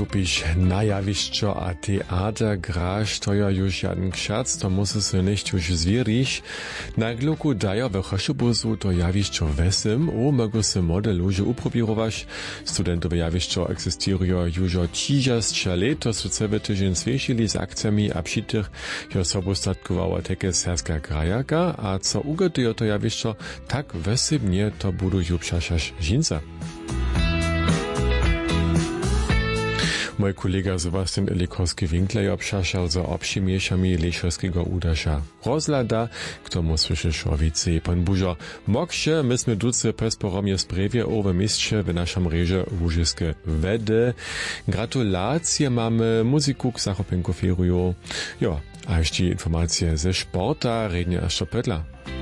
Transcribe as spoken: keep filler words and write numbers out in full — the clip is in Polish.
stupiš na jawišćo a teatr graš, to je już jeden kšac, to musi se nicht już zwiriš. Na gluku dajo we Choszobuzu to jawišćo vesem, o mogu se model już uprobirować. Studentowe jawišćo existirujo już tižasća let, to su cebe tyžin zwiešili z akcjami a przy tych jo sobu statkowało takie serska grajaka, a co ugotujo to jawišćo, tak vesebnie to budu ju přašaš žinca. Mój kolega Sebastian Elikowski-Winkler obszaszał za obszymieszami Leszowskiego udaša rozlada, k tomu słyszy Szorwicy. Pan Bużo, moksze, myśmy duce pesporomie sprawie owe mieście w naszym reże Łużyskie wedy. Gratulacje mamy muzyku k zachopenku feruju. Jo, a jeszcze informacje ze sporta, rednie Aszczopetla.